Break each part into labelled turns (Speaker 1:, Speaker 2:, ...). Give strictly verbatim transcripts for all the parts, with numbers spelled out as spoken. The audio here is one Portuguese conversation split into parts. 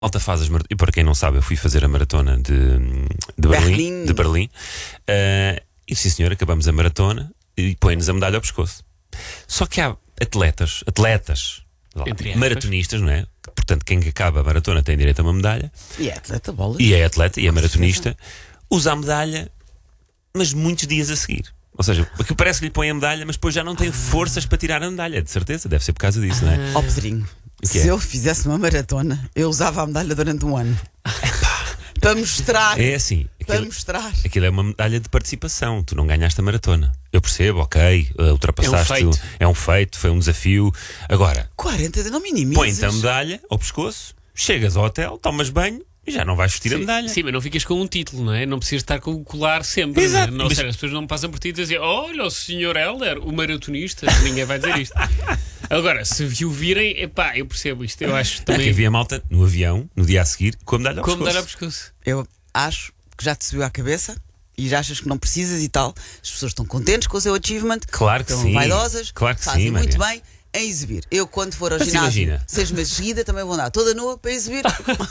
Speaker 1: Malta faz as maratonas. E para quem não sabe, eu fui fazer a maratona de, de Berlim.
Speaker 2: Berlim.
Speaker 1: De Berlim. Uh, e sim, senhor, acabamos a maratona e põe-nos a medalha ao pescoço. Só que há atletas, atletas, lá, maratonistas, não é? Portanto, quem acaba a maratona tem direito a uma medalha.
Speaker 2: E é atleta, bola.
Speaker 1: E é atleta, e é maratonista. Usa a medalha, mas muitos dias a seguir. Ou seja, que parece que lhe põe a medalha, mas depois já não tem ah. forças para tirar a medalha. De certeza, deve ser por causa disso, não é?
Speaker 2: Ó, Pedrinho, se
Speaker 1: é?
Speaker 2: eu fizesse uma maratona, eu usava a medalha durante um ano. Para mostrar.
Speaker 1: É assim.
Speaker 2: Para
Speaker 1: Aquilo,
Speaker 2: mostrar.
Speaker 1: aquilo é uma medalha de participação. Tu não ganhaste a maratona. Eu percebo, ok, ultrapassaste.
Speaker 3: É um feito.
Speaker 1: É um feito, foi um desafio. Agora,
Speaker 2: quarenta, não minimizes.
Speaker 1: põe-te a medalha ao pescoço, chegas ao hotel, tomas banho e já não vais vestir
Speaker 3: sim,
Speaker 1: a medalha.
Speaker 3: Sim, mas não ficas com um título, não é? Não precisas estar com o colar sempre.
Speaker 1: Exato.
Speaker 3: Não, é? Não,
Speaker 1: Mas...
Speaker 3: seja, as pessoas não passam por ti e dizem: olha, o senhor Helder, o maratonista. Ninguém vai dizer isto. Agora, se o virem, epá, eu percebo isto. Eu acho também.
Speaker 1: É que havia malta no avião, no dia a seguir, com a medalha ao
Speaker 3: Com a
Speaker 1: pescoço.
Speaker 3: medalha ao pescoço.
Speaker 2: Eu acho que já te subiu à cabeça e já achas que não precisas e tal. As pessoas estão contentes com o seu achievement.
Speaker 1: Claro que
Speaker 2: estão
Speaker 1: sim.
Speaker 2: vaidosas.
Speaker 1: Claro que
Speaker 2: fazem
Speaker 1: sim,
Speaker 2: muito
Speaker 1: Maria.
Speaker 2: bem em exibir. Eu, quando for ao
Speaker 1: Mas
Speaker 2: ginásio,
Speaker 1: imagina.
Speaker 2: seis meses de seguida, também vou andar toda nua para exibir.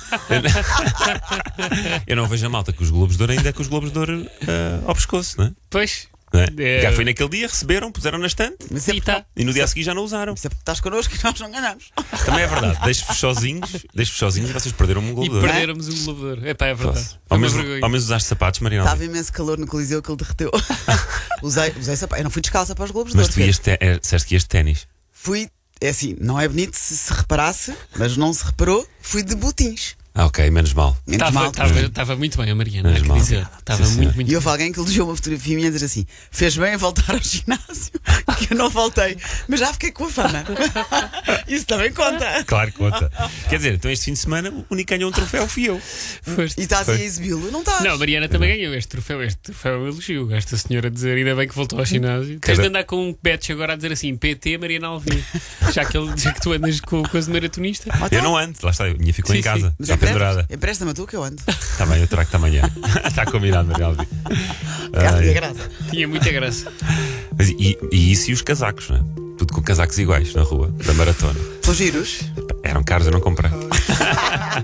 Speaker 1: Eu não vejo a malta com os Globos de Ouro ainda é com os Globos de Ouro uh, ao pescoço, não é?
Speaker 3: Pois.
Speaker 1: Não é?
Speaker 3: É...
Speaker 1: Já foi naquele dia, receberam, puseram na estante
Speaker 2: Mas é
Speaker 3: E
Speaker 2: porque,
Speaker 3: tá.
Speaker 1: e no dia a seguir já não usaram.
Speaker 2: isso é porque estás connosco e nós não ganhamos.
Speaker 1: Também é verdade. Deixo-vos sozinhos, deixo-vos sozinhos e vocês perderam um
Speaker 3: E
Speaker 1: Globo de Ouro.
Speaker 3: perdermos um Globo de Ouro. Epá, é verdade.
Speaker 1: Posso.
Speaker 3: Foi
Speaker 1: Ao
Speaker 3: uma
Speaker 1: menos,
Speaker 3: vergonha.
Speaker 1: ao menos usaste sapatos, Mariana.
Speaker 2: Estava imenso calor no Coliseu que ele derreteu. usei, usei sapato. Eu não fui descalça para os Globos de
Speaker 1: Mas
Speaker 2: Ouro.
Speaker 1: tu ias te, é, disseste que ias de ténis.
Speaker 2: Fui, é assim, não é bonito se se reparasse, mas não se reparou, fui de botins.
Speaker 1: Ah, ok, menos mal.
Speaker 2: Menos mal.
Speaker 3: Estava muito bem a Mariana, há
Speaker 1: Menos
Speaker 3: que
Speaker 1: mal.
Speaker 3: dizer. Estava
Speaker 1: Sim,
Speaker 3: muito,
Speaker 1: senhor.
Speaker 3: muito
Speaker 2: E
Speaker 3: bem.
Speaker 2: houve alguém que elogiou uma fotografia minha a dizer assim: fez bem a voltar ao ginásio, que eu não voltei, mas já fiquei com a fama. Isso também conta.
Speaker 1: Claro que conta. Quer dizer, então este fim de semana o único que ganhou um troféu fui eu.
Speaker 3: Foste.
Speaker 2: E estás a
Speaker 1: Foi.
Speaker 2: exibi-lo? Não estás?
Speaker 3: Não, a Mariana também ganhou este troféu. Este troféu é um elogio. Esta senhora a dizer, ainda bem que voltou ao ginásio. Tens de andar com um badge agora a dizer assim: P T Mariana Alvim. Já que, ele, já que tu andas com coisa de maratonista.
Speaker 2: Ah, tá.
Speaker 1: Eu não ando, lá está, a minha ficou
Speaker 3: Sim,
Speaker 1: em casa,
Speaker 2: Mas
Speaker 1: já pendurada.
Speaker 2: empresta- empresta-me a tu que eu ando.
Speaker 1: Está bem, eu trago-te amanhã. Está combinado, Maria Alvi.
Speaker 2: Caso
Speaker 1: Ah,
Speaker 2: de
Speaker 1: é.
Speaker 2: graça.
Speaker 3: Tinha muita graça.
Speaker 1: Mas e, e isso e os casacos, não é? Tudo com casacos iguais na rua, da maratona.
Speaker 2: São giros.
Speaker 1: Eram caros, eu não comprei.